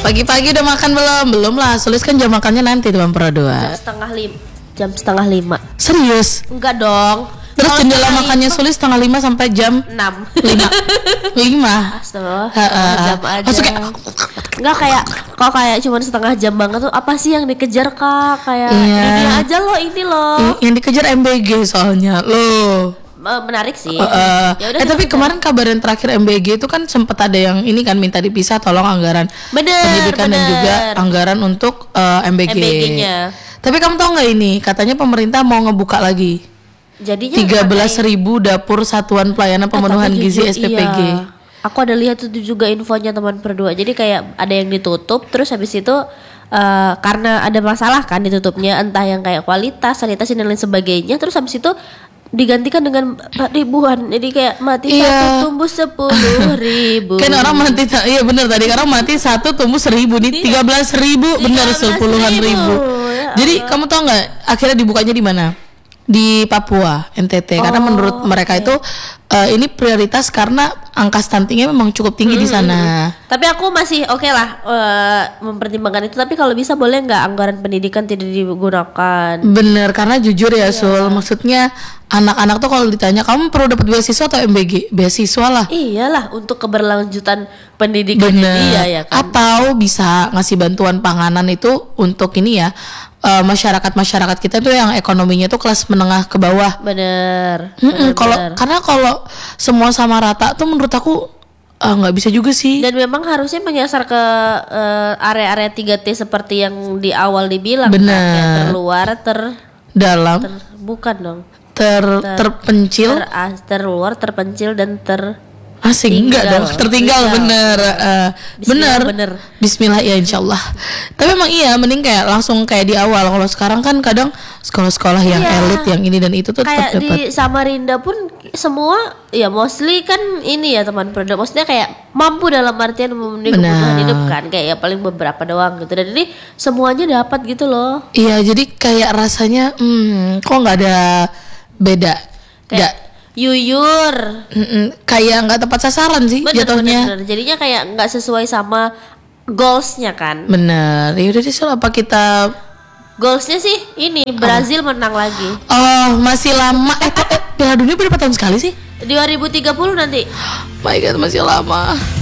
Pagi-pagi udah makan belum? Belum lah. Sulis kan jam makannya nanti teman Pro 2. Jam setengah lima. Serius? Enggak dong. Terus jendela makannya Sulis 4:30 sampai jam 5. Astaga. Jam aja. Enggak kayak cuma setengah jam banget tuh. Apa sih yang dikejar Kak? Kayak ini aja loh, ini loh. Yang dikejar MBG soalnya loh. Menarik sih. Tapi kemarin kabaran terakhir MBG itu kan sempat ada yang ini kan minta dipisah, tolong anggaran pendidikan dan juga anggaran untuk MBG-nya. Tapi kamu tahu nggak ini? Katanya pemerintah mau ngebuka lagi. Jadinya 13.000 dapur satuan pelayanan pemenuhan gizi SPPG. Iya. Aku ada lihat itu juga infonya teman Pro 2. Jadi kayak ada yang ditutup, terus habis itu karena ada masalah kan ditutupnya, entah yang kayak kualitas, sanitasi dan lain sebagainya. Terus habis itu digantikan dengan ribuan, jadi kayak mati satu tumbuh 10.000. Kan orang mati, iya benar tadi orang mati satu tumbuh 1.000 nih 13.000 benar 10-an ribu. Ya, jadi kamu tahu nggak akhirnya dibukanya di mana? Di Papua, NTT, karena menurut mereka itu ini prioritas karena angka stuntingnya memang cukup tinggi di sana. Tapi aku masih oke lah mempertimbangkan itu. Tapi kalau bisa boleh nggak anggaran pendidikan tidak digunakan? Bener, karena jujur ya Sul, maksudnya anak-anak tuh kalau ditanya kamu perlu dapat beasiswa atau MBG, beasiswa lah. Iyalah untuk keberlanjutan pendidikan dia ya kan. Atau bisa ngasih bantuan panganan itu untuk ini ya. Masyarakat kita tuh yang ekonominya tuh kelas menengah ke bawah. Bener. Karena kalau semua sama rata tuh menurut aku nggak bisa juga sih. Dan memang harusnya menyasar ke area-area 3T seperti yang di awal dibilang. Bener. Terluar, dalam. Bukan dong. Terpencil. Terluar, terpencil dan asing enggak dong, tertinggal. Bener. Bismillah ya insyaallah. Tapi emang iya mending kayak langsung kayak di awal. Kalau sekarang kan kadang sekolah-sekolah yang elit yang ini dan itu tuh kayak di Samarinda pun semua ya mostly kan ini ya teman produk, maksudnya kayak mampu dalam artian memenuhi kebutuhan hidup kan, kayak ya paling beberapa doang gitu, dan ini semuanya dapat gitu loh. Iya, jadi kayak rasanya kok nggak ada beda kayak yuyur, kayak nggak tepat sasaran sih jatuhnya. Bener. Jadinya kayak nggak sesuai sama goalsnya kan. Bener. Ya udah deh, apa kita goalsnya sih ini Brazil menang lagi. Oh masih lama. Piala Dunia berapa tahun sekali sih? 2030 nanti. My God, masih lama.